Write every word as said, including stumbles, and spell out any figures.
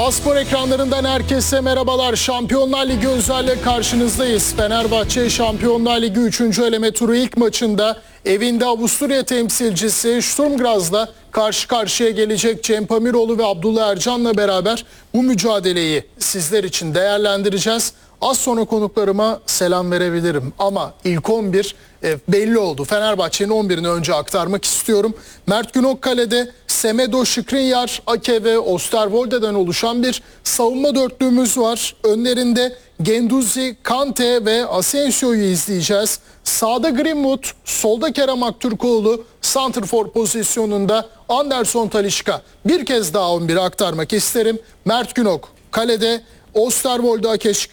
A-Spor ekranlarından herkese merhabalar. Şampiyonlar Ligi özelle karşınızdayız. Fenerbahçe Şampiyonlar Ligi üçüncü eleme turu ilk maçında evinde Avusturya temsilcisi Sturm Graz'la karşı karşıya gelecek. Cem Pamiroğlu ve Abdullah Ercan'la beraber bu mücadeleyi sizler için değerlendireceğiz. Az sonra konuklarıma selam verebilirim ama ilk on bir e, belli oldu. Fenerbahçe'nin on birini önce aktarmak istiyorum. Mert Günok kalede, Semedo, Skriniar, Ake ve Osterwolde'den oluşan bir savunma dörtlüğümüz var. Önlerinde Guendouzi, Kante ve Asensio'yu izleyeceğiz. Sağda Greenwood, solda Kerem Aktürkoğlu, santrfor pozisyonunda Anderson Talisca. Bir kez daha on biri aktarmak isterim. Mert Günok kalede, Osterwolde, Ake,